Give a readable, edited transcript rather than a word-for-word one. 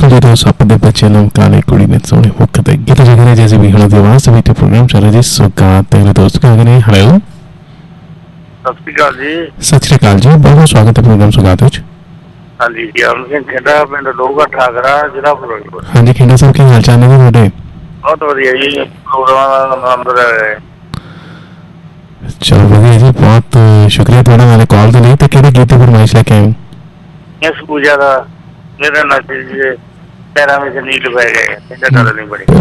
ਜਦੋਂ ਸੱਪ ਦੇ ਬੱਚੇ ਨੂੰ ਕਾਲੇ ਕੁੜੀ ਨੇ ਸੋਹਣੇ ਮੁੱਖ ਤੇ ਗੀਤ ਜਗਰੇ ਜੈਸੇ ਵੀ ਹੁਣ ਦੀ ਆਵਾਜ਼ ਵਿੱਚ ਪ੍ਰੋਗਰਾਮ ਚੱਲ ਰਿਹਾ ਜੀ ਸੁਗਾਤ ਤੇ ਦੋਸਤ ਕਹਿੰਦੇ ਨੇ ਹੈਲੋ ਸਤਿ ਸ਼੍ਰੀ ਅਕਾਲ ਜੀ। ਸਤਿ ਸ਼੍ਰੀ ਅਕਾਲ ਜੀ, ਬਹੁਤ ਬਹੁਤ ਸਵਾਗਤ ਹੈ ਪ੍ਰੋਗਰਾਮ ਸੁਗਾਤ ਵਿੱਚ। ਹਾਂਜੀ ਗਿਆਨ ਸਿੰਘ ਖੇਡਾ ਪਿੰਡ ਲੋਗਾ ਠਾਕਰਾ ਜ਼ਿਲ੍ਹਾ ਫਿਰੋਜ਼ਪੁਰ। ਹਾਂਜੀ ਖੇਡਾ ਸਾਹਿਬ, ਕੀ ਹਾਲ ਚਾਲ ਨੇ ਤੁਹਾਡੇ? ਬਹੁਤ ਵਧੀਆ ਜੀ, ਪ੍ਰੋਗਰਾਮ ਦਾ ਆਨੰਦ ਲੈ ਰਹੇ। ਚਲੋ ਵਧੀਆ ਜੀ, ਬਹੁਤ ਸ਼ੁਕਰੀਆ ਤੁਹਾਡਾ ਨਾਲੇ ਕਾਲ ਦੇ ਲਈ। ਤੇ ਕਿਹੜੇ ਗੀਤ ਦੀ ਫਰਮਾਇਸ਼ ਲੈ ਕੇ ਆਏ ਹੋ? ਇਸ ਪੂਜਾ ਦਾ ਮੇਰਾ ਨੱਚ ਜੀ ਪੈਰਾਂ ਵਿੱਚ ਨੀਲ ਪੈ ਗਏ, ਇਹਦਾ ਡਰ ਨਹੀਂ ਬਣੀ।